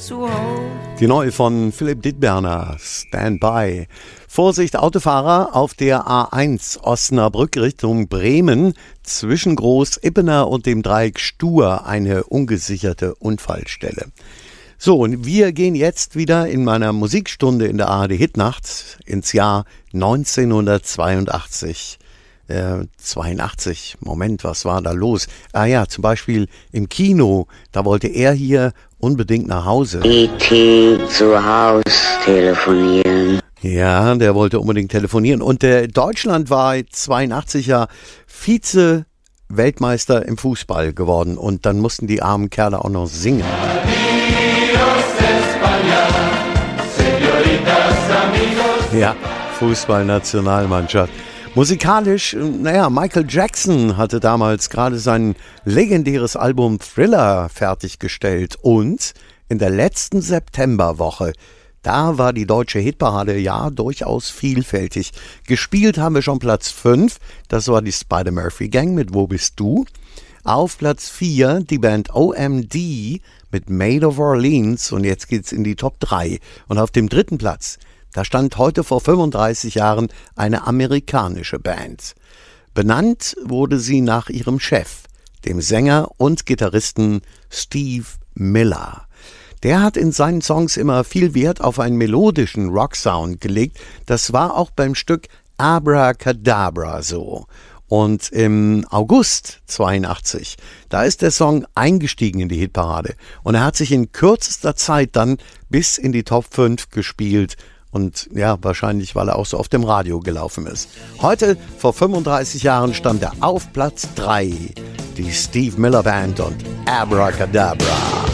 zu hold. Die neue von Philipp Dittberner, Stand By. Vorsicht Autofahrer auf der A1 Osnabrück Richtung Bremen zwischen Groß-Ippener und dem Dreieck Stur eine ungesicherte Unfallstelle. So, und wir gehen jetzt wieder in meiner Musikstunde in der ARD Hitnacht ins Jahr 1982. 82, Moment, was war da los? Ah ja, zum Beispiel im Kino, da wollte er hier unbedingt nach Hause. E.T. zu Haus telefonieren. Ja, der wollte unbedingt telefonieren. Und der Deutschland war 82 ja Vize-Weltmeister im Fußball geworden. Und dann mussten die armen Kerle auch noch singen. Ja, Fußballnationalmannschaft. Musikalisch, Michael Jackson hatte damals gerade sein legendäres Album Thriller fertiggestellt und in der letzten Septemberwoche, da war die deutsche Hitparade ja durchaus vielfältig. Gespielt haben wir schon Platz 5, das war die Spider-Murphy Gang mit Wo bist du? Auf Platz 4 die Band OMD mit Made of Orleans und jetzt geht's in die Top 3. Und auf dem 3. Platz, da stand heute vor 35 Jahren eine amerikanische Band. Benannt wurde sie nach ihrem Chef, dem Sänger und Gitarristen Steve Miller. Der hat in seinen Songs immer viel Wert auf einen melodischen Rocksound gelegt. Das war auch beim Stück Abracadabra so. Und im August 82, da ist der Song eingestiegen in die Hitparade. Und er hat sich in kürzester Zeit dann bis in die Top 5 gespielt. Und ja, wahrscheinlich, weil er auch so auf dem Radio gelaufen ist. Heute, vor 35 Jahren, stand er auf Platz 3. Die Steve Miller Band und Abracadabra.